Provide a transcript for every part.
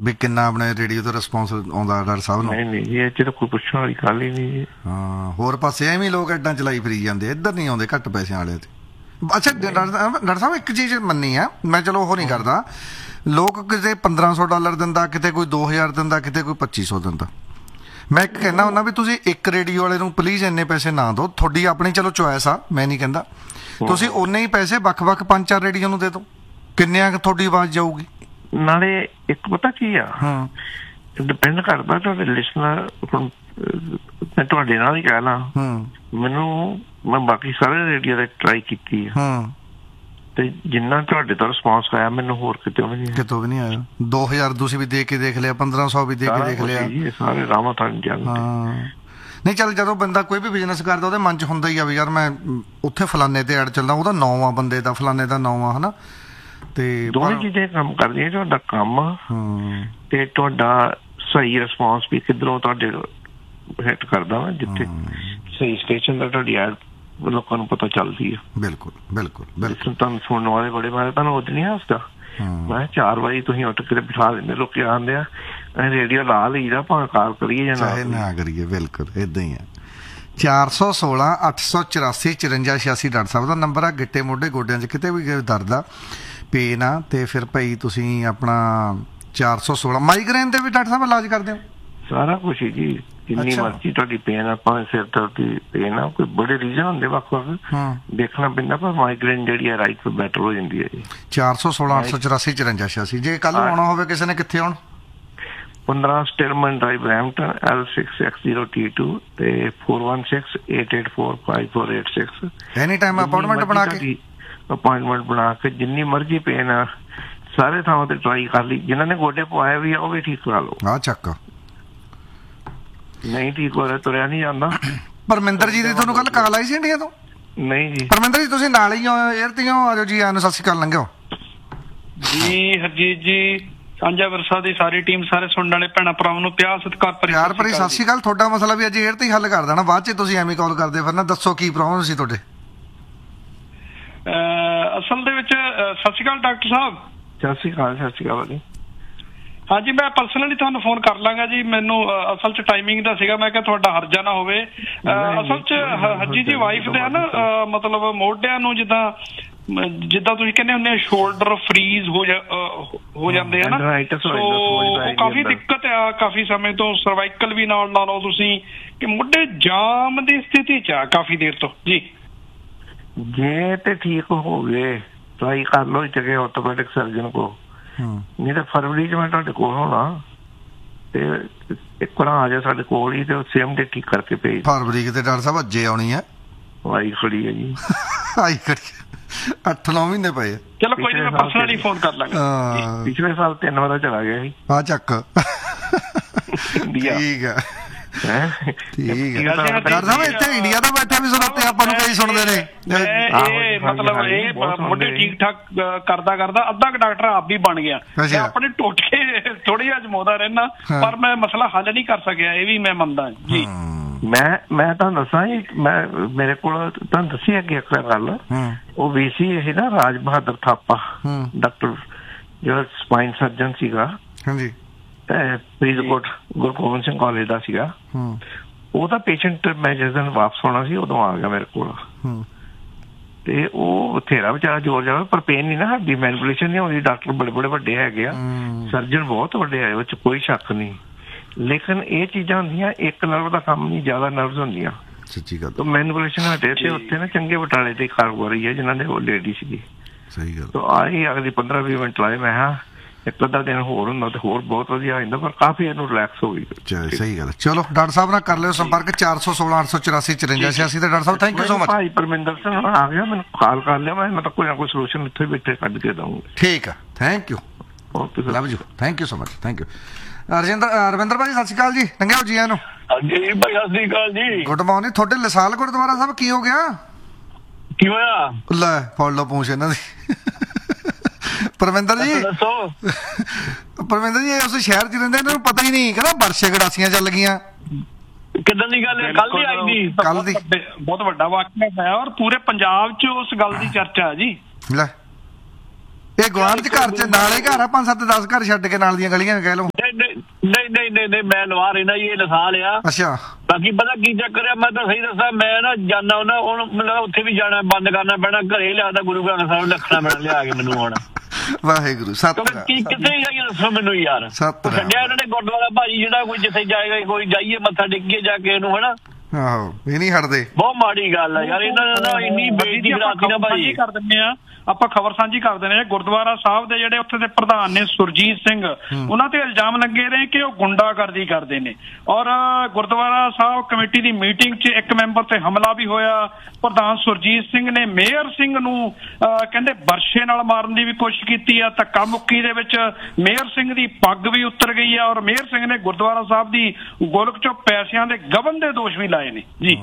ਵੀ ਕਿੰਨਾ ਆਪਣੇ ਰੇਡੀਓ ਤੋਂ ਰਿਸਪੌਂਸ ਆਉਂਦਾ ਡਾਕਟਰ ਸਾਹਿਬ ਨੂੰ? ਨਹੀਂ ਇਹ ਚ ਤਾਂ ਕੋਈ ਪੁੱਛਣ ਵਾਲੀ ਗੱਲ ਹੀ ਨਹੀਂ। ਹਾਂ, ਹੋਰ ਪਾਸੇ ਐਵੇਂ ਲੋਕ ਐਡਾਂ ਚਲਾਈ ਫਿਰੀ ਜਾਂਦੇ, ਇੱਧਰ ਨਹੀਂ ਆਉਂਦੇ ਘੱਟ ਪੈਸਿਆਂ ਵਾਲੇ ਤੇ। ਅੱਛਾ ਡਾਕਟਰ ਸਾਹਿਬ ਇੱਕ ਚੀਜ਼ ਮੰਨੀ ਆ ਮੈਂ, ਚਲੋ ਉਹ ਨਹੀਂ ਕਰਦਾ, ਲੋਕ ਕਿਤੇ $1500 ਦਿੰਦਾ, ਕਿਤੇ ਕੋਈ 2000 ਦਿੰਦਾ, ਕਿਤੇ ਕੋਈ 2500 ਦਿੰਦਾ। ਮੈਂ ਇੱਕ ਕਹਿੰਦਾ ਹੁੰਦਾ ਵੀ ਤੁਸੀਂ ਇੱਕ ਰੇਡੀਓ ਵਾਲੇ ਨੂੰ ਪਲੀਜ਼ ਇੰਨੇ ਪੈਸੇ ਨਾ ਦਿਓ, ਤੁਹਾਡੀ ਆਪਣੀ ਚਲੋ ਚੋਇਸ ਆ, ਮੈਂ ਨਹੀਂ ਕਹਿੰਦਾ, ਤੁਸੀਂ ਉਨੇ ਹੀ ਪੈਸੇ ਵੱਖ-ਵੱਖ 5-4 ਰੇਡੀਓ ਨੂੰ ਦੇ ਦਿਓ, ਕਿੰਨਿਆਂ ਕੁ ਤੁਹਾਡੀ ਆਵਾਜ਼ ਜਾਊਗੀ। ਨਾਲੇ ਇੱਕ ਪਤਾ ਕੀ ਆ, ਡਿਪੈਂਡ ਕਰਦਾ ਤੁਹਾਡੇ ਲਿਸਨਰ। ਹੁਣ ਮੈਂ ਤੁਹਾਡੇ ਨਾਲ ਹੀ ਕਹਿ ਲਾ, ਮੈਂ ਬਾਕੀ ਸਾਰੇ ਰੇਡੀਓ ਤੇ ਟਰਾਈ ਕੀਤੀ ਆ ਤੇ ਜਿੰਨਾ ਤੁਹਾਡੇ ਤੋਂ ਰਿਸਪੌਂਸ ਆਇਆ ਮੈਨੂੰ ਹੋਰ ਕਿਤੋਂ ਵੀ ਨਹੀਂ ਆਇਆ। 2000 ਤੁਸੀਂ ਵੀ ਦੇ ਕੇ ਦੇਖ ਲਿਆ, 1500 ਵੀ ਦੇ ਕੇ ਦੇਖ ਲਿਆ, ਸਾਰੇ ਰਾਮਾ ਥਾਂ ਜੰਗ। ਨਹੀਂ ਚੱਲ, ਜਦੋਂ ਬੰਦਾ ਕੋਈ ਵੀ ਬਿਜ਼ਨਸ ਕਰਦਾ ਉਹਦੇ ਮਨ 'ਚ ਹੁੰਦਾ ਹੀ ਆ ਵੀ ਯਾਰ ਮੈਂ ਉੱਥੇ ਫਲਾਨੇ ਤੇ ਐਡ ਚੱਲਦਾ, ਉਹਦਾ ਨਾਂ ਆ ਬੰਦੇ ਦਾ, ਫਲਾਨੇ ਦਾ ਨਾਂ ਆ, ਹਨਾ। ਤੇ ਦੋਵੇਂ ਚੀਜ਼ਾਂ ਕੰਮ ਕਰਦੀਆਂ, ਤੁਹਾਡਾ ਕੰਮ ਤੇ ਤੁਹਾਡਾ ਸਹੀ ਰਿਸਪੌਂਸ ਵੀ ਕਿੱਧਰੋਂ ਤੁਹਾਡੇ ਹਿੱਟ ਕਰਦਾ ਵਾ, ਜਿੱਥੇ ਸਹੀ ਸਟੇਸ਼ਨ ਦਾ ਤੁਹਾਡੀ ਐਡ ਲੋਕਾਂ ਨੂੰ ਪਤਾ ਚੱਲਦੀ ਆ। ਬਿਲਕੁਲ ਬਿਲਕੁਲ ਬਿਲਕੁਲ। ਤੁਹਾਨੂੰ ਸੁਣਨ ਵਾਲੇ ਬੜੇ, ਮੈਂ ਤੁਹਾਨੂੰ ਉਦੋਂ ਨਹੀਂ ਹੱਸਦਾ, ਮੈਂ 4 ਵਜੇ ਤੁਸੀਂ ਉੱਠ ਕੇ ਬਿਠਾ ਦਿੰਦੇ, ਲੋਕੀ ਆਉਂਦੇ ਆ ਰੇਡੀਓ ਲਾ ਲਈਦਾ, ਭਾਵੇਂ ਕਾਲ ਕਰੀਏ ਜਾਂ ਨਾ ਕਰੀਏ। ਬਿਲਕੁਲ ਏਦਾਂ ਹੀ ਆ। 416 884 54 86 ਡਾਕਟਰ ਸਾਹਿਬ ਦਾ ਨੰਬਰ ਆ। ਗਿੱਟੇ ਮੋਢੇ ਗੋਡਿਆਂ 'ਚ ਕਿਤੇ ਵੀ ਦਰਦ ਆ, ਪੇਨ ਆ, ਤੇ ਫਿਰ ਭਾਈ ਤੁਸੀਂ ਆਪਣਾ 416 ਮਾਈਗ੍ਰੇਨ ਦੇ ਵੀ ਡਾਕਟਰ ਸਾਹਿਬ ਇਲਾਜ ਕਰਦੇ ਹੋ? ਸਾਰਾ ਕੁਛ ਹੀ ਜੀ, ਜਿੰਨੀ ਮਰਜ਼ੀ ਤੁਹਾਡੀ ਪੇਨ ਆ, ਭਾਵੇਂ ਸਿਰ ਦਰਦ ਦੀ ਪੇਨ ਆ, ਕੋਈ ਬੜੇ ਰੀਜ਼ਨ ਹੁੰਦੇ ਵੱਖ-ਵੱਖ, ਦੇਖਣਾ ਪੈਂਦਾ, ਪਰ ਮਾਈਗ੍ਰੇਨ ਜਿਹੜੀ ਹੈ ਰਾਈਟ ਤੋਂ ਬੈਟਰ ਹੋ ਜਾਂਦੀ ਹੈ ਜੀ। 416 884 54 86। ਜੇ ਕੱਲ ਆਉਣਾ ਹੋਵੇ ਕਿਸੇ ਨੇ, ਕਿੱਥੇ ਆਉਣ? 15 ਸਟਿਲਮਨ ਡਰਾਈਵ, ਬਰੈਂਪਟਨ, L6X0T2 ਤੇ 4168845486। ਐਨੀ ਟਾਈਮ ਅਪਾਇੰਟਮੈਂਟ ਬਣਾ ਕੇ ਜਿੰਨੀ ਮਰਜ਼ੀ ਪੇਨ ਆ ਸਾਰੇ ਥਾਵਾਂ ਤੇ ਟਰਾਈ ਕਰ ਲਈ। ਜਿਨ੍ਹਾਂ ਨੇ ਗੋਡੇ ਪਵਾਏ ਵੀ ਆ ਉਹ ਵੀ ਠੀਕ ਕਰਾ ਲਓ। ਚੱਕ ਨਹੀਂ ਠੀਕ ਹੋ ਰਿਹਾ, ਤੁਰਿਆ ਨਹੀਂ ਜਾਂਦਾ। ਪਰਮਿੰਦਰ ਜੀ ਦੀ ਤੁਹਾਨੂੰ ਕੱਲ ਕਾਲ ਆਈ ਸੀ ਇੰਡੀਆ ਤੋਂ? ਨਹੀਂ ਜੀ। ਪਰਮਿੰਦਰ ਜੀ ਤੁਸੀਂ ਨਾਲ ਹੀ ਏਅਰ ਤੇ ਹੋ, ਆਜੋ ਜੀ, ਆਨੂੰ ਸਤਿ ਸ਼੍ਰੀ ਅਕਾਲ ਲੰਘਿਓ ਜੀ। ਹਰਜੀਤ ਜੀ, ਸਾਂਝਾ ਵਿਰਸਾ ਦੀ ਸਾਰੀ ਟੀਮ, ਸਾਰੇ ਸੁਣਨ ਵਾਲੇ ਭੈਣਾਂ ਭਰਾਵਾਂ ਨੂੰ ਪਿਆਰ ਸਤਿਕਾਰ ਭਰੀ ਸਤਿ ਸ਼੍ਰੀ ਅਕਾਲ। ਤੁਹਾਡਾ ਮਸਲਾ ਵੀ ਅੱਜ ਏਅਰ ਤੇ ਹੀ ਹੱਲ ਕਰ ਦੇਣਾ, ਬਾਅਦ ਚ ਤੁਸੀਂ ਐਵੇਂ ਕਾਲ ਕਰਦੇ ਫਿਰਨਾ। ਦੱਸੋ ਕੀ ਪ੍ਰੋਬਲਮ ਸੀ ਤੁਹਾਡੇ? ਅਸਲ ਦੇ ਵਿੱਚ ਸਤਿ ਸ਼੍ਰੀ ਅਕਾਲ ਡਾਕਟਰ ਸਾਹਿਬ। ਸਤਿ ਸ਼੍ਰੀ ਅਕਾਲ ਜੀ। ਹਾਂਜੀ, ਮੈਂ ਪਰਸਨਲੀ ਤੁਹਾਨੂੰ ਫੋਨ ਕਰ ਲਾਂਗਾ ਜੀ। ਮੈਨੂੰ ਅਸਲ 'ਚ ਟਾਈਮਿੰਗ ਦਾ ਸੀਗਾ, ਮੈਂ ਕਿਹਾ ਤੁਹਾਡਾ ਹਰਜਾ ਨਾ ਹੋਵੇ। ਅਸਲ 'ਚ ਹਰਜੀ ਜੀ ਵਾਈਫ ਦੇ ਨਾ ਮਤਲਬ ਮੋਢਿਆਂ ਨੂੰ ਜਿੱਦਾਂ ਤੁਸੀਂ ਕਹਿੰਦੇ ਹੁੰਦੇ ਸ਼ੋਲਡਰ ਫਰੀਜ਼ ਹੋ ਜਾਂਦੇ ਆ ਨਾ, ਉਹ ਕਾਫੀ ਦਿੱਕਤ ਆ ਕਾਫੀ ਸਮੇਂ ਤੋਂ। ਸਰਵਾਈਕਲ ਵੀ ਨਾਲ ਲਾ ਲਓ ਤੁਸੀਂ, ਕਿ ਮੋਢੇ ਜਾਮ ਦੀ ਸਥਿਤੀ 'ਚ ਆ ਕਾਫੀ ਦੇਰ ਤੋਂ ਜੀ। ਜੇ ਤੇ ਠੀਕ ਹੋ ਗਏ ਟਰਾਈ ਕਰ ਲਓ ਇੱਥੇ ਆਰਥੋਪੈਡਿਕ ਸਰਜਨ ਕੋ, ਨਹੀਂ ਤਾਂ ਫਰਵਰੀ 'ਚ ਮੈਂ ਤੁਹਾਡੇ ਕੋਲ ਹੋਣਾ ਤੇ ਇੱਕ ਵਾਰ ਆ ਜਾ ਸਾਡੇ ਕੋਲ ਹੀ, ਤੇ ਸੇਮ ਡੇ ਠੀਕ ਕਰਕੇ ਭੇਜ। ਫਰਵਰੀ ਕਿਤੇ ਡਾਕਟਰ ਸਾਹਿਬ ਅੱਜੇ ਆਉਣੀ ਹੈ? ਆਈ ਖੜੀ ਹੈ ਜੀ, ਆਈ ਖੜੀ 8-9 ਮਹੀਨੇ ਪਏ। ਚਲੋ ਕੋਈ ਨਹੀਂ, ਮੈਂ ਪਰਸਨਲੀ ਫੋਨ ਕਰ ਲਾਂਗਾ। ਪਿਛਲੇ ਸਾਲ 3 ਵਾਰ ਚਲਾ ਗਿਆ ਸੀ। ਚੱਕ ਠੀਕ ਆ। ਡਾਕਟਰ ਸਾਹਿਬ ਇੱਥੇ ਇੰਡੀਆ ਤੋਂ ਬੈਠੇ ਵੀ ਸੁਣਦੇ ਆਪਾਂ ਨੂੰ, ਕਈ ਸੁਣਦੇ ਨੇ। ਮਤਲਬ ਇਹ ਮੋਢੇ ਠੀਕ ਠਾਕ ਕਰਦਾ ਅੱਧਾ ਕੁ ਡਾਕਟਰ ਆਪ ਵੀ ਬਣ ਗਿਆ। ਆਪਣੇ ਟੋਟਕੇ ਥੋੜੀ ਜਿਹਾ ਅਜਮਾਉਂਦਾ ਰਹਿਣਾ, ਪਰ ਮੈਂ ਮਸਲਾ ਹੱਲ ਨਹੀਂ ਕਰ ਸਕਿਆ, ਇਹ ਵੀ ਮੈਂ ਮੰਨਦਾ ਜੀ। ਮੈਂ ਤੁਹਾਨੂੰ ਦੱਸਾਂ ਜੀ, ਮੇਰੇ ਕੋਲ ਤੁਹਾਨੂੰ ਦੱਸੀ ਅੱਗੇ ਇੱਕ ਗੱਲ, ਉਹ VC ਸੀ ਨਾ ਰਾਜ ਬਹਾਦਰ ਥਾਪਾ, ਡਾਕਟਰ ਜਿਹੜਾ ਸਪਾਈਨ ਸਰਜਨ ਸੀਗਾ, ਫਰੀਦਕੋਟ ਗੁਰੂ ਗੋਬਿੰਦ ਸਿੰਘ ਕਾਲਜ ਦਾ ਸੀਗਾ। ਉਹਦਾ ਪੇਸ਼ੈਂਟ ਮੈਂ ਜਿਸ ਦਿਨ ਵਾਪਸ ਆਉਣਾ ਸੀ ਉਦੋਂ ਆ ਗਿਆ ਮੇਰੇ ਕੋਲ, ਤੇ ਉਹ ਬਥੇਰਾ ਵਿਚਾਰਾ ਜ਼ੋਰ ਜਾਵੇ, ਪਰ ਪੇਨ ਨਹੀਂ ਨਾ ਹੱਡੀ, ਮੈਨੀਪੂਲੇਸ਼ਨ ਨਹੀਂ ਹੁੰਦੀ। ਡਾਕਟਰ ਬੜੇ ਵੱਡੇ ਹੈਗੇ ਆ, ਸਰਜਨ ਬਹੁਤ ਵੱਡੇ ਆ, ਉਹ 'ਚ ਕੋਈ ਸ਼ੱਕ ਨਹੀਂ। ਲੇਕਿਨ ਇਹ ਚੀਜ਼ਾਂ ਹੁੰਦੀਆਂ, ਇੱਕ ਨਰਵ ਦਾ ਕੰਮ ਨਹੀਂ, ਜ਼ਿਆਦਾ ਨਰਵਸ ਹੁੰਦੀਆਂ। ਸੱਚੀ ਗੱਲ। ਮੈਨੀਪੂਲੇਸ਼ਨ ਹਟੇ ਤੇ ਉੱਥੇ ਨਾ ਚੰਗੇ ਬਟਾਲੇ ਤੇ ਕਾਰੋਬਾਰੀ ਹੈ ਜਿਨ੍ਹਾਂ ਦੇ ਉਹ ਲੇਡੀ ਸੀਗੀ। ਸਹੀ ਗੱਲ। ਆਹੀ ਅਗਲੀ 15-20 ਮਿੰਟ ਲਾਏ, ਮੈਂ ਕਿਹਾ ਇੱਕ ਅੱਧਾ ਦਿਨ ਹੋਰ ਹੁੰਦਾ ਤੇ ਹੋਰ ਬਹੁਤ ਵਧੀਆ ਹੋ ਜਾਂਦਾ, ਪਰ ਕਾਫੀ ਇਹਨੂੰ ਰਿਲੈਕਸ ਹੋ ਗਈ। ਸਹੀ ਗੱਲ। ਚਲੋ ਡਾਕਟਰ ਸਾਹਿਬ ਨਾਲ ਕਰ ਲਿਓ ਸੰਪਰਕ 416 884 54 86 ਤੇ। Doctor Sahib thank you so much. ਭਾਈ ਪਰਮਿੰਦਰ ਸਿੰਘ ਆ ਗਿਆ, ਮੈਨੂੰ ਕਾਲ ਕਰ ਲਿਆ, ਮੈਂ ਤਾਂ ਕੋਈ ਨਾ ਕੋਈ ਸੋਲੂਸ਼ਨ ਇੱਥੇ ਬੈਠੇ ਕੱਢ ਕੇ ਦਊਂਗਾ। ਠੀਕ ਆ, thank you, love you, thank you so much, thank you. Ravinder ਭਾਜੀ ਸਤਿ ਸ਼੍ਰੀ ਅਕਾਲ ਜੀ, ਲੰਘਿਓ ਜੀ ਇਹਨੂੰ। ਹਾਂਜੀ ਭਾਈ ਸਤਿ ਸ਼੍ਰੀ ਅਕਾਲ ਜੀ। Good morning. ਤੁਹਾਡੇ ਲਸਾਲ ਗੁਰਦੁਆਰਾ ਸਾਹਿਬ ਕੀ ਹੋ ਗਿਆ? ਕੀ ਹੋਇਆ? ਲੈ ਫੜ ਲਓ ਪੂੰਛ ਇਹਨਾਂ ਦੀ। ਪਰਮਿੰਦਰ ਜੀ ਉਸ ਸ਼ਹਿਰ 'ਚ ਰਹਿੰਦੇ, ਇਹਨਾਂ ਨੂੰ ਪਤਾ ਹੀ ਨਹੀਂ, ਕਹਿੰਦਾ ਵਰਸ਼ੇ ਗੜਾਸੀਆਂ ਚੱਲ ਗਈਆਂ। ਕਿੱਦਾਂ ਦੀ ਗੱਲ ਹੈ? ਕੱਲ ਦੀ ਆਈ ਦੀ, ਕੱਲ ਦੀ ਬਹੁਤ ਵੱਡਾ ਵਾਕਿਆ ਹੋਇਆ, ਔਰ ਪੂਰੇ ਪੰਜਾਬ 'ਚ ਉਸ ਗੱਲ ਦੀ ਚਰਚਾ ਹੈ ਜੀ। ਲੈ ਇਹ ਗਵਾਂਢ ਚ ਘਰ ਚ ਨਾਲੇ ਘਰ ਆ 5-7-10 ਘਰ ਛੱਡ ਕੇ ਨਾਲ ਦੀਆਂ ਗਲੀਆਂ ਕਹਿ ਲਓ। ਨਹੀਂ ਮੈਂ ਲਵਾ ਰਹਿਣਾ ਜੀ, ਇਹ ਲਸਾ ਲਿਆ। ਅੱਛਾ ਬਾਕੀ ਪਤਾ ਕੀ ਚੱਕਰ ਆ, ਮੈਂ ਤਾਂ ਸਹੀ ਦੱਸਾਂ, ਮੈਂ ਨਾ ਜਾਣਾ ਉਹਨਾਂ ਹੁਣ ਮਤਲਬ ਉੱਥੇ ਵੀ ਜਾਣਾ ਬੰਦ ਕਰਨਾ ਪੈਣਾ, ਘਰੇ ਲਿਆਦਾ ਗੁਰੂ ਗ੍ਰੰਥ ਸਾਹਿਬ ਰੱਖਣਾ ਪੈਣਾ ਲਿਆ ਕੇ ਮੈਨੂੰ ਹੁਣ। ਵਾਹਿਗੁਰੂ ਸਤਿਨਾਮ। ਕੀ ਕਿੱਥੇ ਜਾਈਏ ਦੱਸੋ ਮੈਨੂੰ ਯਾਰ। ਸਤਿਨਾਮ। ਛੱਡਿਆ ਇਹਨਾਂ ਨੇ ਗੁਰਦੁਆਰਾ ਭਾਜੀ ਜਿਹੜਾ ਕੋਈ ਜਿੱਥੇ ਜਾਏਗਾ ਕੋਈ ਜਾਈਏ ਮੱਥਾ ਟੇਕੀਏ ਜਾ ਕੇ ਇਹਨੂੰ ਹਨਾ। ਆਹੋ ਇਹ ਨਹੀਂ ਹਟਦੇ। ਬਹੁਤ ਮਾੜੀ ਗੱਲ ਆ ਯਾਰ, ਇਹਨਾਂ ਦਾ ਇੰਨੀ ਬੇਇੱਜ਼ਤੀ ਕਰਾਤੀ ਨਾ ਭਾਜੀ। ਕਰ ਦਿੰਦੇ ਆ ਆਪਾਂ, ਖਬਰ ਸਾਂਝੀ ਕਰ ਦਿੰਦੇ ਆ। ਗੁਰਦੁਆਰਾ ਸਾਹਿਬ ਦੇ ਜਿਹੜੇ ਉੱਥੇ ਦੇ ਪ੍ਰਧਾਨ ਨੇ ਸੁਰਜੀਤ ਸਿੰਘ, ਉਹਨਾਂ ਤੇ ਇਲਜ਼ਾਮ ਲੱਗੇ ਨੇ ਕਿ ਉਹ ਗੁੰਡਾਗਰਦੀ ਕਰਦੇ ਨੇ। ਔਰ ਗੁਰਦੁਆਰਾ ਸਾਹਿਬ ਕਮੇਟੀ ਦੀ ਮੀਟਿੰਗ 'ਚ ਇੱਕ ਮੈਂਬਰ ਤੇ ਹਮਲਾ ਵੀ ਹੋਇਆ। ਪ੍ਰਧਾਨ ਸੁਰਜੀਤ ਸਿੰਘ ਨੇ ਮੇਅਰ ਸਿੰਘ ਨੂੰ ਕਹਿੰਦੇ ਬਰਸ਼ੇ ਨਾਲ ਮਾਰਨ ਦੀ ਵੀ ਕੋਸ਼ਿਸ਼ ਕੀਤੀ ਆ। ਧੱਕਾ ਮੁੱਕੀ ਦੇ ਵਿੱਚ ਮੇਅਰ ਸਿੰਘ ਦੀ ਪੱਗ ਵੀ ਉਤਰ ਗਈ ਆ। ਔਰ ਮੇਅਰ ਸਿੰਘ ਨੇ ਗੁਰਦੁਆਰਾ ਸਾਹਿਬ ਦੀ ਗੋਲਕ 'ਚੋਂ ਪੈਸਿਆਂ ਦੇ ਗਬਨ ਦੇ ਦੋਸ਼ ਵੀ ਲਾਏ ਨੇ ਜੀ।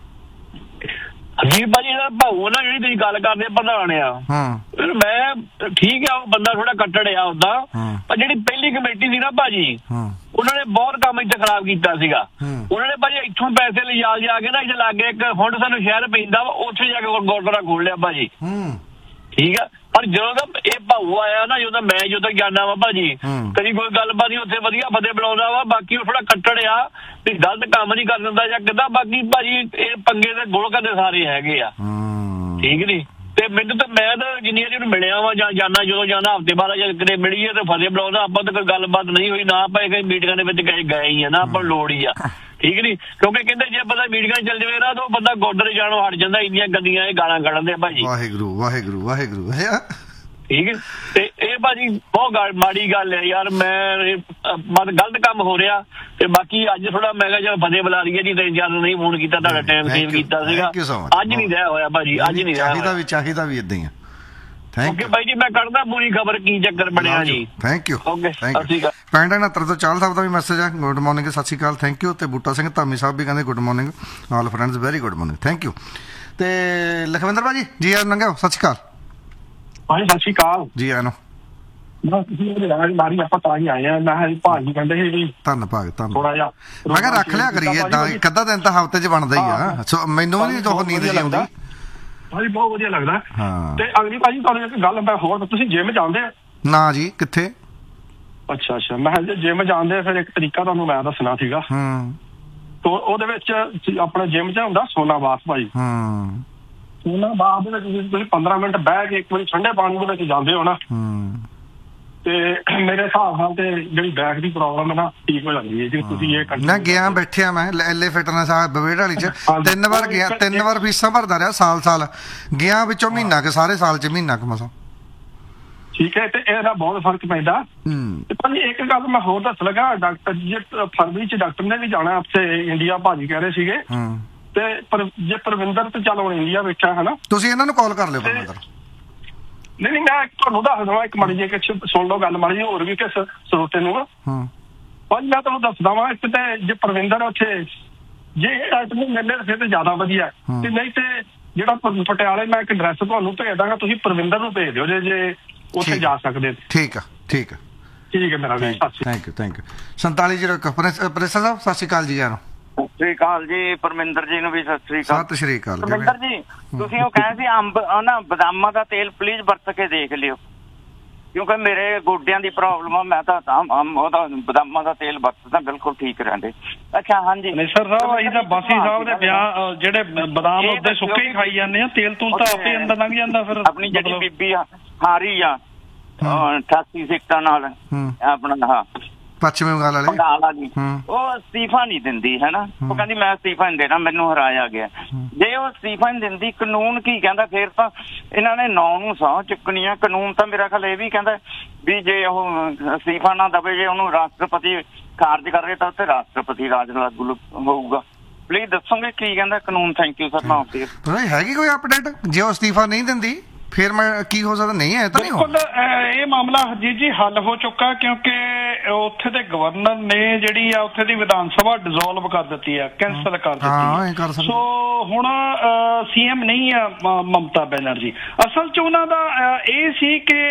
ਜੀ ਭਾਜੀ ਇਹਦਾ ਭਾਊ ਨਾ ਜਿਹੜੀ ਤੁਸੀਂ ਗੱਲ ਕਰਦੇ ਪ੍ਰਧਾਨ ਆ, ਮੈਂ ਠੀਕ ਆ ਉਹ ਬੰਦਾ ਥੋੜਾ ਕੱਟੜ ਆ ਉਹਦਾ, ਪਰ ਜਿਹੜੀ ਪਹਿਲੀ ਕਮੇਟੀ ਸੀ ਨਾ ਭਾਜੀ, ਉਹਨਾਂ ਨੇ ਬਹੁਤ ਕੰਮ ਇੱਥੇ ਖਰਾਬ ਕੀਤਾ ਸੀਗਾ। ਉਹਨਾਂ ਨੇ ਭਾਜੀ ਇੱਥੋਂ ਪੈਸੇ ਲਿਜਾ ਕੇ ਨਾ ਇੱਥੇ ਲਾਗੇ ਇੱਕ ਹੁਣ ਸਾਨੂੰ ਸ਼ਹਿਰ ਪੈਂਦਾ ਵਾ, ਉੱਥੇ ਜਾ ਕੇ ਗੁਰਦੁਆਰਾ ਖੋਲ ਲਿਆ ਭਾਜੀ। ਠੀਕ ਆ, ਪਰ ਜਦੋਂ ਦਾ ਇਹ ਭਾਊ ਆਇਆ ਨਾ, ਜਦੋਂ ਮੈਂ ਜਦੋਂ ਜਾਣਾ ਵਾ ਭਾਜੀ, ਕਦੀ ਕੋਈ ਗੱਲਬਾਤ ਨਹੀਂ, ਉੱਥੇ ਵਧੀਆ ਫਤਿਹ ਬੁਲਾਉਂਦਾ ਵਾ। ਬਾਕੀ ਉਹ ਥੋੜਾ ਕੱਟੜ ਆ ਵੀ ਗਲਤ ਕੰਮ ਨਹੀਂ ਕਰ ਦਿੰਦਾ ਜਾਂ ਕਿੱਦਾਂ। ਬਾਕੀ ਭਾਜੀ ਇਹ ਪੰਗੇ ਦੇ ਗੋਲਕਾਂ ਦੇ ਸਾਰੇ ਹੈਗੇ ਆ, ਠੀਕ ਨੀ। ਤੇ ਮੈਨੂੰ ਤਾਂ ਮੈਂ ਤਾਂ ਜਿੰਨੀ ਵਾਰੀ ਉਹਨੂੰ ਮਿਲਿਆ ਵਾ ਜਾਂ ਜਾਣਾ, ਜਦੋਂ ਜਾਣਾ ਹਫ਼ਤੇ ਬਾਅਦ ਜਾਂ ਕਿਤੇ ਮਿਲੀਏ ਤੇ ਫਤਿਹ ਬੁਲਾਉਂਦਾ। ਆਪਾਂ ਤਾਂ ਕੋਈ ਗੱਲਬਾਤ ਨਹੀਂ ਹੋਈ, ਨਾ ਆਪਾਂ ਕਈ ਮੀਟਿੰਗਾਂ ਦੇ ਵਿੱਚ ਗਏ ਹੀ ਆ, ਨਾ ਆਪਾਂ ਨੂੰ ਲੋੜ ਹੀ ਆ, ਠੀਕ ਨੀ। ਕਿਉਂਕਿ ਕਹਿੰਦੇ ਜੇ ਬੰਦਾ ਮੀਟਿੰਗਾਂ ਚੱਲ ਜਾਵੇ ਨਾ ਤਾਂ ਉਹ ਬੰਦਾ ਗੁਰਦੁਆਰੇ ਜਾਣੋਂ ਹਟ ਜਾਂਦਾ, ਇੰਨੀਆਂ ਗੰਦੀਆਂ ਇਹ ਗਾਲਾਂ ਕੱਢਦੇ ਭਾਜੀ। ਵਾਹਿਗੁਰੂ ਵਾਹਿਗੁਰੂ ਵਾਹਿਗੁਰੂ। ਠੀਕ ਹੈ, ਤੇ ਇਹ ਭਾਜੀ ਬਹੁਤ ਮਾੜੀ ਗੱਲ ਹੈ ਯਾਰ। ਮੈਂ ਮਤ ਗਲਤ ਕੰਮ ਹੋ ਰਿਹਾ। ਤੇ ਬਾਕੀ ਅੱਜ ਥੋੜਾ ਮੈਂ ਕਿਹਾ ਚਲ ਫਤਿਹ ਬੁਲਾ ਲਈਏ ਜੀ, ਤੇ ਜਦ ਨਹੀਂ ਫੋਨ ਕੀਤਾ ਤੁਹਾਡਾ ਟਾਈਮ ਸੇਵ ਕੀਤਾ ਸੀਗਾ। ਅੱਜ ਨਹੀਂ ਰਿਹਾ ਹੋਇਆ ਭਾਜੀ, ਅੱਜ ਨਹੀਂ ਰਿਹਾ। ਚਾਹੀਦਾ ਵੀ ਇਦਾਂ ਹੀ ਆ। ਓਕੇ ਬਾਈ ਜੀ, ਮੈਂ ਕੱਢਦਾ ਪੂਰੀ ਖਬਰ ਕੀ ਚੱਕਰ ਬਣਿਆ ਜੀ। Thank you. ਓਕੇ ਸਤਿ ਸ਼੍ਰੀ ਅਕਾਲ। 6569 ਤੋਂ ਚਾਲ ਸਾਹਿਬ ਦਾ ਵੀ ਮੈਸੇਜ ਆ, ਗੁੱਡ ਮਾਰਨਿੰਗ ਸਤਿ ਸ਼੍ਰੀ ਅਕਾਲ ਥੈਂਕ ਯੂ। ਤੇ ਬੂਟਾ ਸਿੰਘ ਧਾਮੀ ਸਾਹਿਬ ਵੀ ਕਹਿੰਦੇ good morning all friends, very good morning thank you. ਤੇ ਲਖਵਿੰਦਰ ਭਾਜੀ ਜੀ ਆ ਨੰਗਿਓ ਸਤਿ ਸ਼੍ਰੀ ਅਕਾਲ। ਭਾਜੀ ਸਤਿ ਸ਼੍ਰੀ ਅਕਾਲ ਜੀ ਆਇਆਂ ਨੂੰ। ਮਾਰੀ ਆਪਾਂ ਤਾਂ ਹੀ ਆਏ ਆ। ਮੈਂ ਭਾਜੀ ਕਹਿੰਦੇ ਸੀ ਵੀ ਧੰਨਵਾਦ ਥੋੜਾ ਜਿਹਾ ਮੈਂ ਕਿਹਾ ਰੱਖ ਲਿਆ ਕਰੀਏ ਏਦਾਂ, ਇੱਕ ਅੱਧਾ ਦਿਨ ਤਾਂ ਹਫ਼ਤੇ 'ਚ ਬਣਦਾ ਹੀ ਆ। ਮੈਨੂੰ ਵੀ ਉਹ ਨੀਂਦ ਜੀ ਆਉਂਦੀ ਭਾਜੀ, ਬਹੁਤ ਵਧੀਆ ਲੱਗਦਾ। ਹਾਂ ਤੇ ਅਗਲੀ ਭਾਜੀ ਤੁਹਾਨੂੰ ਇੱਕ ਗੱਲ ਮੈਂ ਹੋਰ, ਤੁਸੀਂ ਜਿਮ ਜਾਂਦੇ ਆ? ਨਾ ਜੀ ਕਿੱਥੇ। ਅੱਛਾ ਮੈਂ ਜੇ ਜਿਮ ਜਾਂਦੇ ਫਿਰ ਇੱਕ ਤਰੀਕਾ ਤੁਹਾਨੂੰ ਮੈਂ ਦੱਸਣਾ ਸੀਗਾ। ਤੋ ਉਹਦੇ ਵਿੱਚ ਆਪਣਾ ਜਿਮ 'ਚ ਹੁੰਦਾ ਸੋਨਾ ਬਾਥ ਭਾਜੀ। ਸੋਨਾ ਬਾਥ ਦੇ ਵਿੱਚ ਤੁਸੀਂ 15 ਮਿੰਟ ਬਹਿ ਕੇ ਇੱਕ ਵਾਰੀ ਠੰਡੇ ਪਾਣੀ ਦੇ ਵਿੱਚ ਜਾਂਦੇ ਹੋ ਨਾ, ਤੇ ਮੇਰੇ ਹਿਸਾਬ ਨਾਲ ਤੇ ਜਿਹੜੀ ਬੈਕ ਦੀ ਪ੍ਰੋਬਲਮ ਹੈ ਨਾ ਠੀਕ ਹੋ ਜਾਂਦੀ ਹੈ ਜੇ ਤੁਸੀਂ ਇਹ ਮੈਂ ਗਿਆ ਬੈਠਿਆ। ਮੈਂ ਐਲੇ ਫਿਟਨੈਸ ਆ ਬਵੇੜ ਵਾਲੀ 'ਚ 3 ਵਾਰ ਗਿਆ, 3 ਵਾਰ ਫੀਸਾਂ ਭਰਦਾ ਰਿਹਾ ਸਾਲ ਗਿਆ, ਵਿੱਚੋਂ ਮਹੀਨਾ ਕੁ ਸਾਰੇ ਸਾਲ 'ਚ ਮਹੀਨਾ ਕੁ ਮਸਾਂ। ਠੀਕ ਹੈ, ਤੇ ਇਹਦਾ ਬਹੁਤ ਫਰਕ ਪੈਂਦਾ। ਤੇ ਭਾਜੀ ਇੱਕ ਗੱਲ ਮੈਂ ਹੋਰ ਦੱਸ ਲਗਾ, ਡਾਕਟਰ ਜੇ ਫਰਵਰੀ 'ਚ ਡਾਕਟਰ ਨੇ ਵੀ ਜਾਣਾ ਉੱਥੇ ਇੰਡੀਆ, ਭਾਜੀ ਕਹਿ ਰਹੇ ਸੀਗੇ। ਤੇ ਜੇ ਪਰਵਿੰਦਰ ਤੇ ਚੱਲ ਹੁਣ ਇੰਡੀਆ ਬੈਠਾ ਹੈ ਨਾ, ਤੁਸੀਂ ਇਹਨਾਂ ਨੂੰ ਕਾਲ ਕਰ ਲਿਓ ਪਰਵਿੰਦਰ। ਨਹੀਂ ਮੈਂ ਤੁਹਾਨੂੰ ਦੱਸ ਦੇਵਾਂ ਇੱਕ ਮਾੜੀ ਜਿਹੀ ਕਿ ਸੁਣ ਲਓ ਗੱਲ ਮਾੜੀ ਜਿਹੀ ਹੋਰ ਵੀ ਕਿਸ ਸਰੋਤੇ ਨੂੰ। ਭਾਜੀ ਮੈਂ ਤੁਹਾਨੂੰ ਦੱਸਦਾ ਵਾਂ, ਇੱਕ ਤੇ ਜੇ ਪਰਵਿੰਦਰ ਉੱਥੇ ਜੇ ਡਾਕਟਰ ਨੂੰ ਮਿਲੇ ਫਿਰ ਤੇ ਜ਼ਿਆਦਾ ਵਧੀਆ, ਤੇ ਨਹੀਂ ਤੇ ਜਿਹੜਾ ਪਟਿਆਲੇ ਮੈਂ ਇੱਕ ਐਡਰੈਸ ਤੁਹਾਨੂੰ ਭੇਜ ਦਾਂਗਾ, ਤੁਸੀਂ ਪਰਵਿੰਦਰ ਨੂੰ ਭੇਜ ਦਿਓ ਜੇ ਉੱਥੇ ਜਾ ਸਕਦੇ। ਠੀਕ ਆ ਠੀਕ ਹੈ ਮੇਰਾ ਵੀ। ਥੈਂਕ ਯੂ 4701 ਪ੍ਰੈਸਰ ਸਾਹਿਬ ਸਤਿ ਸ਼੍ਰੀ ਅਕਾਲ ਜੀ। ਯਾਰ ਸਤਿ ਸ਼੍ਰੀ ਅਕਾਲ ਜੀ। ਪਰਮਿੰਦਰ ਜੀ ਨੂੰ ਵੀ ਸਤਿ ਸ਼੍ਰੀ ਅਕਾਲ। ਸਤਿ ਸ਼੍ਰੀ ਅਕਾਲ ਪਰਮਿੰਦਰ ਜੀ, ਤੁਸੀਂ ਉਹ ਕਹੇ ਸੀ ਅੰਬ ਨਾ ਬਦਾਮਾਂ ਦਾ ਤੇਲ ਪਲੀਜ਼ ਵਰਤ ਕੇ ਦੇਖ ਲਿਓ, ਕਿਉਂਕਿ ਮੇਰੇ ਗੋਡਿਆਂ ਦੀ ਪ੍ਰੋਬਲਮ ਆ। ਮੈਂ ਤਾਂ ਉਹਦਾ ਬਦਾਮਾਂ ਦਾ ਤੇਲ ਵਰਤਦਾ, ਬਿਲਕੁਲ ਠੀਕ ਰਹਿੰਦੇ। ਅੱਛਾ ਹਾਂਜੀ ਨੇਸਰ ਸਾਹਿਬ, ਅਸੀਂ ਤਾਂ ਬਾਸੀ ਸਾਹਿਬ ਦੇ ਵਿਆਹ ਜਿਹੜੇ ਬਦਾਮ ਉਹਦੇ ਸੁੱਕੇ ਹੀ ਖਾਈ ਜਾਂਦੇ ਆ, ਤੇਲ ਤੂਲ ਤਾਂ ਆਪੇ ਅੰਦਰ ਲੰਘ ਜਾਂਦਾ। ਫਿਰ ਆਪਣੀ ਜਿਹੜੀ ਬੀਬੀ ਆ ਹਾਰੀ ਆ 88 ਸਿੱਟਾਂ ਨਾਲ ਆਪਣਾ ਹਾਂ ਪੱਛਮੀ ਬੰਗਾਲ ਵਾਲੀ, ਉਹ ਅਸਤੀਫਾ ਨਹੀਂ ਦਿੰਦੀ ਹੈ ਨਾ। ਉਹ ਕਹਿੰਦੀ ਮੈਂ ਅਸਤੀਫਾ ਨਹੀਂ ਦੇਣਾ, ਮੈਨੂੰ ਹਰਾਇਆ ਗਿਆ। ਜੇ ਉਹ ਅਸਤੀਫਾ ਨਹੀਂ ਦਿੰਦੀ, ਕਾਨੂੰਨ ਕੀ ਕਹਿੰਦਾ? ਫਿਰ ਤਾਂ ਇਹਨਾਂ ਨੇ 9 ਨੂੰ ਸਹੁੰ ਚੁੱਕਣੀ ਆ। ਕਾਨੂੰਨ ਤਾਂ ਮੇਰਾ ਖਿਆਲ ਇਹ ਵੀ ਕਹਿੰਦਾ ਵੀ ਜੇ ਉਹ ਅਸਤੀਫਾ ਨਾ ਦਵੇ, ਜੇ ਉਹਨੂੰ ਰਾਸ਼ਟਰਪਤੀ ਖਾਰਜ ਕਰੇ ਤਾਂ ਉੱਥੇ ਰਾਸ਼ਟਰਪਤੀ ਰਾਜ ਲਾਗੂ ਹੋਊਗਾ। ਪਲੀਜ਼ ਦੱਸੋਗੇ ਕੀ ਕਹਿੰਦਾ ਕਾਨੂੰਨ? Thank you sir. ਮੈਂ ਹੈਗੀ ਕੋਈ ਅਪਡੇਟ? ਜੇ ਉਹ ਅਸਤੀਫਾ ਨਹੀਂ ਦਿੰਦੀ ਫਿਰ ਮੈਂ ਕੀ ਹੋ ਸਕਦਾ? ਨਹੀਂ ਹੈ ਤਾਂ ਨਹੀਂ। ਬਿਲਕੁਲ ਇਹ ਮਾਮਲਾ ਜੀ ਹੱਲ ਹੋ ਚੁੱਕਾ, ਕਿਉਂਕਿ ਉੱਥੇ ਦੇ ਗਵਰਨਰ ਨੇ ਜਿਹੜੀ ਆ ਉੱਥੇ ਦੀ ਵਿਧਾਨ ਸਭਾ ਡਿਸੋਲਵ ਕਰ ਦਿੱਤੀ ਆ, ਕੈਂਸਲ ਕਰ ਦਿੱਤੀ। ਸੋ ਹੁਣ CM ਨਹੀਂ ਆ ਮਮਤਾ ਬੈਨਰਜੀ। ਅਸਲ 'ਚ ਉਹਨਾਂ ਦਾ ਇਹ ਸੀ ਕਿ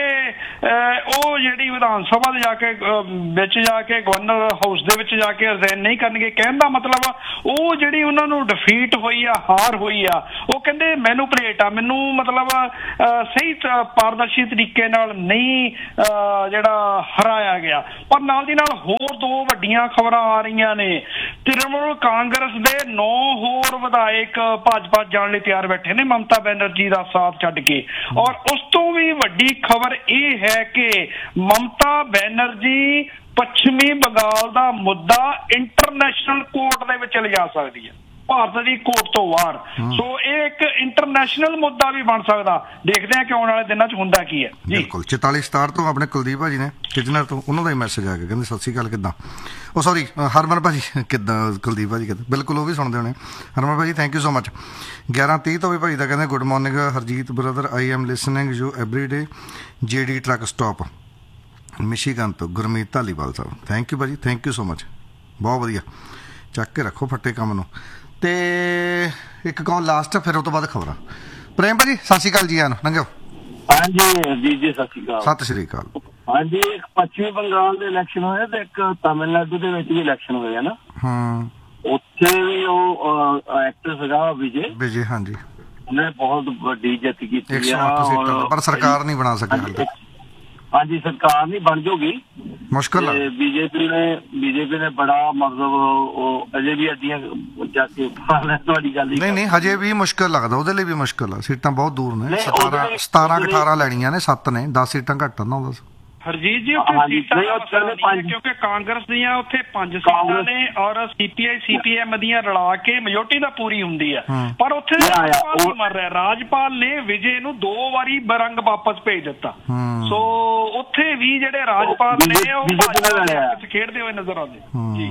ਉਹ ਜਿਹੜੀ ਵਿਧਾਨ ਸਭਾ ਦੇ ਜਾ ਕੇ ਵਿੱਚ ਜਾ ਕੇ ਗਵਰਨਰ ਹਾਊਸ ਦੇ ਵਿੱਚ ਜਾ ਕੇ ਰਿਜ਼ਾਈਨ ਨਹੀਂ ਕਰਨਗੇ। ਕਹਿਣ ਦਾ ਮਤਲਬ ਉਹ ਜਿਹੜੀ ਉਹਨਾਂ ਨੂੰ ਡਿਫੀਟ ਹੋਈ ਆ, ਹਾਰ ਹੋਈ ਆ, ਉਹ ਕਹਿੰਦੇ ਮੈਨੂਪਲੇਟ ਆ, ਮੈਨੂੰ ਮਤਲਬ ਸਹੀ ਪਾਰਦਰਸ਼ੀ ਤਰੀਕੇ ਨਾਲ ਨਹੀਂ ਜਿਹੜਾ ਹਰਾਇਆ ਗਿਆ। ਪਰ ਨਾਲ ਦੀ ਨਾਲ ਹੋਰ 2 ਵੱਡੀਆਂ ਖਬਰਾਂ ਆ ਰਹੀਆਂ ਨੇ। ਤ੍ਰਿਣਮੂਲ ਕਾਂਗਰਸ ਦੇ 9 ਹੋਰ ਵਿਧਾਇਕ ਭਾਜਪਾ ਜਾਣ ਲਈ ਤਿਆਰ ਬੈਠੇ ਨੇ ਮਮਤਾ ਬੈਨਰਜੀ ਦਾ ਸਾਥ ਛੱਡ ਕੇ। ਔਰ ਉਸ ਤੋਂ ਵੀ ਵੱਡੀ ਖਬਰ ਇਹ ਹੈ ਕਿ ਮਮਤਾ ਬੈਨਰਜੀ ਪੱਛਮੀ ਬੰਗਾਲ ਦਾ ਮੁੱਦਾ ਇੰਟਰਨੈਸ਼ਨਲ ਕੋਰਟ ਦੇ ਵਿੱਚ ਲਿਜਾ ਸਕਦੀ ਹੈ, ਭਾਰਤ ਦੀ ਕੋਰਟ ਤੋਂ ਬਾਹਰ। ਸੋ ਇਹ ਇੱਕ ਇੰਟਰਨੈਸ਼ਨਲ ਮੁੱਦਾ ਵੀ ਬਣ ਸਕਦਾ। ਦੇਖਦੇ ਹਾਂ ਕਿ ਆਉਣ ਵਾਲੇ ਦਿਨਾਂ 'ਚ ਹੁੰਦਾ ਕੀ ਹੈ ਜੀ। ਬਿਲਕੁਲ 4467 ਤੋਂ ਆਪਣੇ ਕੁਲਦੀਪ ਭਾਜੀ ਨੇ ਕਿਚਨਰ ਤੋਂ, ਉਹਨਾਂ ਦਾ ਹੀ ਮੈਸੇਜ ਆ ਗਿਆ, ਕਹਿੰਦੇ ਸਤਿ ਸ਼੍ਰੀ ਅਕਾਲ, ਕਿੱਦਾਂ? ਉਹ ਸੌਰੀ ਹਰਮਨ ਭਾਜੀ ਕਿੱਦਾਂ, ਕੁਲਦੀਪ ਭਾਜੀ ਕਿੱਦਾਂ? ਬਿਲਕੁਲ ਉਹ ਵੀ ਸੁਣਦੇ ਹੋਣੇ। ਹਰਮਨ ਭਾਜੀ ਥੈਂਕ ਯੂ ਸੋ ਮਚ। 11:30 ਤੋਂ ਵੀ ਭਾਜੀ ਦਾ ਕਹਿੰਦੇ good morning Harjeet brother, I am listening you every day, JD truck stop Michigan ਤੋਂ ਗੁਰਮੀਤ ਧਾਲੀਵਾਲ ਸਾਹਿਬ, ਥੈਂਕ ਯੂ ਭਾਜੀ, ਥੈਂਕ ਯੂ ਸੋ ਮਚ, ਬਹੁਤ ਵਧੀਆ। ਚੱਕ ਕੇ ਰੱਖੋ ਫੱਟੇ ਕੰਮ ਨੂੰ। ਤੇ ਇੱਕ ਕਾਲ ਲਾਸਟ, ਫਿਰ ਉਹ ਤੋਂ ਬਾਅਦ ਖਬਰਾਂ। ਪ੍ਰੇਮ ਭਾਜੀ ਸਤਿ ਸ਼੍ਰੀ ਅਕਾਲ ਜੀ, ਆਨ ਲੰਘਿਓ। ਹਾਂਜੀ ਜੀ ਸਤਿ ਸ਼੍ਰੀ ਅਕਾਲ। ਸਤਿ ਸ਼੍ਰੀ ਅਕਾਲ। ਹਾਂਜੀ, ਇੱਕ ਪੱਛਮੀ ਬੰਗਾਲ ਦੇ ਇਲੈਕਸ਼ਨ ਹੋਏ ਤੇ ਇੱਕ ਤਾਮਿਲਨਾਡੂ ਦੇ ਵਿੱਚ ਵੀ ਇਲੈਕਸ਼ਨ ਹੋਏ ਆ ਨਾ। ਉੱਥੇ ਵੀ ਉਹ ਐਕਟਰ ਸੀਗਾ ਵਿਜੇ, ਹਾਂਜੀ, ਉਹਨੇ ਬਹੁਤ ਵੱਡੀ ਜਿੱਤ ਕੀਤੀ ਆ, ਪਰ ਸਰਕਾਰ ਨਹੀਂ ਬਣਾ ਸਕੀ। ਹਾਂਜੀ, ਸਰਕਾਰ ਨਹੀਂ ਬਣ ਜੂਗੀ, ਮੁਸ਼ਕਿਲ ਹੈ। ਬੀਜੇਪੀ ਨੇ ਬੜਾ ਮਤਲਬ ਉਹ ਅਜੇ ਵੀ ਅੱਡੀਆਂ ਜਾ ਕੇ ਤੁਹਾਡੀ ਗੱਲ ਨਹੀਂ ਹਜੇ ਵੀ ਮੁਸ਼ਕਿਲ ਲੱਗਦਾ, ਉਹਦੇ ਲਈ ਵੀ ਮੁਸ਼ਕਿਲ ਆ। ਸੀਟਾਂ ਬਹੁਤ ਦੂਰ ਨੇ, 17 18 ਲੈਣੀਆਂ ਨੇ, 7 ਨੇ, 10 ਸੀਟਾਂ ਘੱਟ ਨਾ ਉਹਦਾ। ਹਰਜੀਤ ਜੀ ਉੱਥੇ ਸੀਟਾਂ ਕਿਉਂਕਿ ਕਾਂਗਰਸ ਦੀਆਂ ਉੱਥੇ 5 ਸੀਟਾਂ ਨੇ ਔਰ CPI CPM ਦੀਆਂ ਰਲਾ ਕੇ ਮੈਜੋਰਟੀ ਦਾ ਪੂਰੀ ਹੁੰਦੀ ਆ। ਪਰ ਉੱਥੇ ਰਾਜਪਾਲ ਮਰ ਰਿਹਾ, ਰਾਜਪਾਲ ਨੇ ਵਿਜੇ ਨੂੰ 2 ਵਾਰੀ ਬਰੰਗ ਵਾਪਸ ਭੇਜ ਦਿੱਤਾ। ਸੋ ਉੱਥੇ ਵੀ ਜਿਹੜੇ ਰਾਜਪਾਲ ਨੇ ਉਹ ਖੇਡਦੇ ਹੋਏ ਨਜ਼ਰ ਆਉਂਦੇ ਜੀ।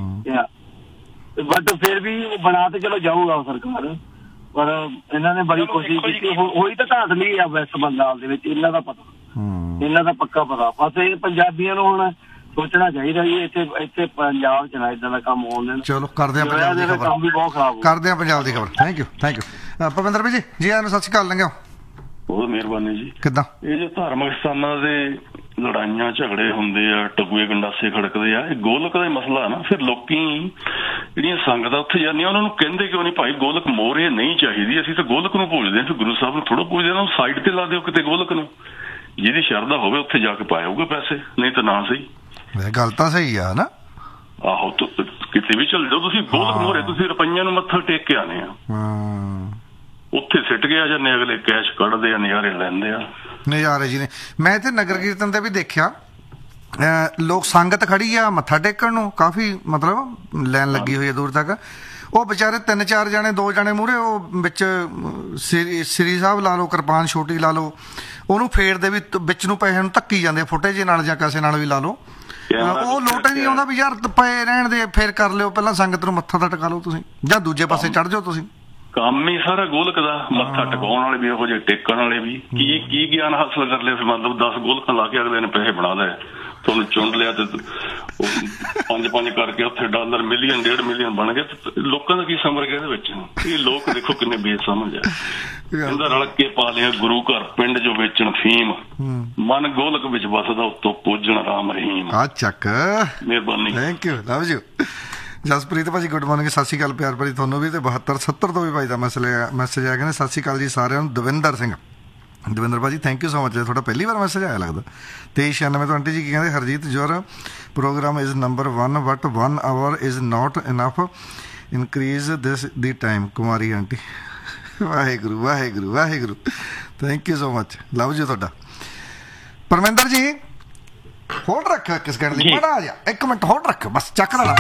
ਬਟ ਫਿਰ ਵੀ ਬਣਾ ਤੇ ਚਲੋ ਜਾਊਗਾ ਸਰਕਾਰ, ਪਰ ਇਹਨਾਂ ਨੇ ਬੜੀ ਕੋਸ਼ਿਸ਼ ਕੀਤੀ। ਹੋਈ ਤਾਂ ਧਾਂਦਲੀ ਆ ਵੈਸਟ ਬੰਗਾਲ ਦੇ ਵਿੱਚ, ਇਹਨਾਂ ਦਾ ਪਤਾ, ਇਹਨਾਂ ਦਾ ਪੱਕਾ ਪਤਾ। ਬਸ ਇਹ ਪੰਜਾਬੀਆਂ ਨੂੰ ਹੁਣ ਸੋਚਣਾ ਚਾਹੀਦਾ ਜੀ, ਇੱਥੇ ਪੰਜਾਬ 'ਚ ਨਾ ਏਦਾਂ ਦਾ ਕੰਮ ਹੋਣ ਦੇਣ। ਚਲੋ ਕਰਦੇ ਆ ਪੰਜਾਬ ਦੀ ਖਬਰ, ਕੰਮ ਵੀ ਬਹੁਤ ਖਰਾਬ ਕਰਦੇ ਆ ਪੰਜਾਬ ਦੀ ਖਬਰ। ਥੈਂਕ ਯੂ ਭਵਿੰਦਰ ਭਾਈ ਜੀ, ਆਨ ਸਤਿ ਸ਼੍ਰੀ ਅਕਾਲ, ਲੰਘਿਓ। ਬਹੁਤ ਮਿਹਰਬਾਨੀ ਜੀ। ਕਿੱਦਾਂ? ਇਹ ਜੋ ਧਾਰਮਿਕ ਸਥਾਨਾਂ ਦੇ ਲੜਾਈਆਂ ਝਗੜੇ ਹੁੰਦੇ ਆ, ਟਕੂਏ ਗੰਡਾਸੇ ਖੜਕਦੇ ਆ, ਇਹ ਗੋਲਕ ਦਾ ਹੀ ਮਸਲਾ ਹੈ ਨਾ। ਫਿਰ ਲੋਕੀ ਜਿਹੜੀਆਂ ਸੰਗਤਾਂ ਉੱਥੇ ਜਾਂਦੀਆਂ ਉਹਨਾਂ ਨੂੰ ਕਹਿੰਦੇ ਕਿਉਂ ਨਹੀਂ ਭਾਈ ਗੋਲਕ ਮੋਹਰੇ ਨਹੀਂ ਚਾਹੀਦੀ, ਅਸੀਂ ਤਾਂ ਗੋਲਕ ਨੂੰ ਪੁੱਜਦੇ ਹਾਂ, ਫਿਰ ਗੁਰੂ ਸਾਹਿਬ ਨੂੰ ਥੋੜ੍ਹਾ ਪੁੱਜਦੇ ਹਾਂ, ਸਾਈਡ ਤੇ ਲਾ ਦਿਓ ਕਿਤੇ ਗੋਲਕ ਨੂੰ। ਜਿਹਦੀ ਸ਼ਰਧਾ ਹੋਵੇ ਉੱਥੇ ਜਾ ਕੇ ਪਾਇਓਗੇ ਪੈਸੇ, ਨਹੀਂ ਤਾਂ ਨਾ ਸਹੀ। ਗੱਲ ਤਾਂ ਸਹੀ ਆ ਨਾ। ਆਹੋ, ਕਿਤੇ ਵੀ ਚੱਲ ਜਾਓ ਤੁਸੀਂ, ਗੋਲਕ ਮੋਹਰੇ ਤੁਸੀਂ ਰੁਪਈਆਂ ਨੂੰ ਮੱਥਾ ਟੇਕ ਕੇ ਆਨੇ ਆ, ਉੱਥੇ ਸਿੱਟ ਕੇ ਆ ਜਾਂਦੇ, ਅਗਲੇ ਕੈਸ਼ ਕੱਢਦੇ ਆ, ਨਜ਼ਾਰੇ ਲੈਂਦੇ ਆ। ਨਜ਼ਾਰੇ ਜੀ ਨੇ। ਮੈਂ ਇੱਥੇ ਨਗਰ ਕੀਰਤਨ ਤੇ ਵੀ ਦੇਖਿਆ, ਲੋਕ ਸੰਗਤ ਖੜੀ ਆ ਮੱਥਾ ਟੇਕਣ ਨੂੰ, ਕਾਫੀ ਮਤਲਬ ਲਾਈਨ ਲੱਗੀ ਹੋਈ ਹੈ ਦੂਰ ਤੱਕ। ਉਹ ਵਿਚਾਰੇ 3-4 ਜਾਣੇ, 2 ਜਾਣੇ ਮੂਹਰੇ, ਉਹ ਵਿੱਚ ਸ੍ਰੀ ਸਾਹਿਬ ਲਾ ਲਓ, ਕਿਰਪਾਨ ਛੋਟੀ ਲਾ ਲਓ, ਉਹਨੂੰ ਫੇਰਦੇ ਵੀ ਵਿੱਚ ਨੂੰ ਪੈਸੇ ਨੂੰ ਧੱਕੀ ਜਾਂਦੇ ਫੁੱਟੇ ਜੇ ਨਾਲ ਜਾਂ ਕਿਸੇ ਨਾਲ ਵੀ ਲਾ ਲਓ। ਉਹ ਲੋਟ ਨਹੀਂ ਆਉਂਦਾ ਵੀ ਯਾਰ ਪਏ ਰਹਿਣ ਦੇ, ਫੇਰ ਕਰ ਲਿਓ, ਪਹਿਲਾਂ ਸੰਗਤ ਨੂੰ ਮੱਥਾ ਤਾਂ ਟਿਕਾ ਲਓ ਤੁਸੀਂ, ਜਾਂ ਦੂਜੇ ਪਾਸੇ ਚੜ ਜਾਓ ਤੁਸੀਂ। ਕੰਮ ਹੀ ਸਾਰਾ ਗੋਲਕ ਦਾ, ਮੱਥਾ ਟਿਕਾਉਣ ਵਾਲੇ ਵੀ ਇਹੋ ਜਿਹੇ, ਟੇਕਣ ਵਾਲੇ ਵੀ। ਕੀ ਗਿਆਨ ਹਾਸਲ ਕਰ ਲਿਆ? ਮਤਲਬ 10 ਗੋਲਕਾਂ ਲਾ ਕੇ ਅਗਲੇ ਨੇ ਪੈਸੇ ਬਣਾ ਲਏ, ਤੁਹਾਨੂੰ ਚੁਣ ਲਿਆ ਤੇ 5-5 ਕਰਕੇ ਉੱਥੇ ਡਾਲਰ ਮਿਲੀਅਨ 1.5 ਮਿਲੀਅਨ ਬਣ ਗਏ। ਲੋਕਾਂ ਦਾ ਕੀ ਸਮਰ ਗਿਆ ਇਹਦੇ ਵਿੱਚ? ਇਹ ਲੋਕ ਦੇਖੋ ਕਿੰਨੇ ਬੇਸਮਝ ਆ। ਕਹਿੰਦਾ ਰਲ ਕੇ ਪਾ ਲਿਆ ਗੁਰੂ ਘਰ, ਪਿੰਡ ਜੋ ਵੇਚਣ ਫੀਮ, ਮਨ ਗੋਲਕ ਵਿੱਚ ਵਸਦਾ, ਉੱਤੋਂ ਪੂਜਣ ਰਾਮ ਰਹੀਮ। ਆ ਚੱਕ, ਮਿਹਰਬਾਨੀ, thank you, love you. Jaspreet ਭਾਜੀ ਗੁੱਡ ਮਾਰਨਿੰਗ, ਸਤਿ ਸ਼੍ਰੀ ਅਕਾਲ ਪਿਆਰ ਭਾਜੀ ਤੁਹਾਨੂੰ ਵੀ। ਤੇ 7270 ਤੋਂ ਵੀ ਭਾਈ ਦਾ ਮੈਸੇਜ ਆਇਆ, ਕਹਿੰਦੇ ਸਤਿ ਸ਼੍ਰੀ ਅਕਾਲ ਜੀ ਸਾਰਿਆਂ ਨੂੰ। ਦਵਿੰਦਰ ਸਿੰਘ, ਦਵਿੰਦਰ ਭਾਜੀ ਥੈਂਕ ਯੂ ਸੋ ਮਚ, ਤੁਹਾਡਾ ਪਹਿਲੀ ਵਾਰ ਮੈਸੇਜ ਆਇਆ ਲੱਗਦਾ। 2396 ਤੋਂ ਆਂਟੀ ਜੀ ਕੀ ਕਹਿੰਦੇ, ਹਰਜੀਤ ਯੋਰ programme is number 1 but 1 hour is not enough, increase this the time. Kumari aunty, Waheguru Waheguru Waheguru, thank you so much, love you ਤੁਹਾਡਾ। ਪਰਮਿੰਦਰ ਜੀ ਹੋਲਡ ਰੱਖ, ਕਿਸ ਕਹਿਣ ਲਈ ਮਾੜਾ ਜਿਹਾ 1 ਮਿੰਟ ਹੋਲਡ ਰੱਖ, ਬਸ ਚੱਕ ਲੈਣਾ।